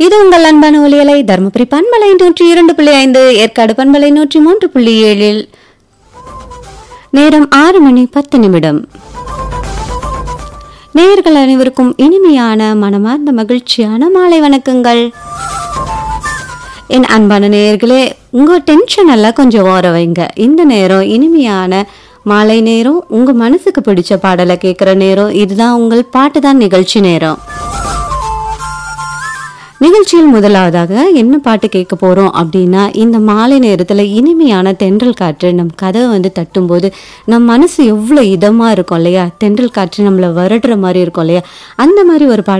இது உங்கள் அன்பான ஒலியலை தருமபுரி பண்பலை 102.5, ஏற்காடு பண்பலை 103.7. நேரம் 6 மணி 10 நிமிடம். நேயர்கள் அனைவருக்கும் இனிமையான மனமார்ந்த மகிழ்ச்சியான மாலை வணக்கங்கள். என் அன்பான நேயர்களே, உங்க டென்ஷன் எல்லாம் கொஞ்சம் ஓர வைங்க. இந்த நேரம் இனிமையான மாலை நேரம், உங்க மனசுக்கு பிடிச்ச பாடலை கேட்கிற நேரம். இதுதான் உங்கள் பாட்டுதான் நிகழ்ச்சி நேரம். நிகழ்ச்சியில் முதலாவதாக என்ன பாட்டு கேட்க போறோம் அப்படின்னா, இந்த மாலை நேரத்துல இனிமையான தென்றல் காற்று நம் கதவை தட்டும்போது நம் மனசு எவ்வளவு இதமா இருக்கும் இல்லையா? தென்றல் காற்று நம்மள வருடுற மாதிரி இருக்கும் இல்லையா? அந்த மாதிரி ஒரு பாட்டு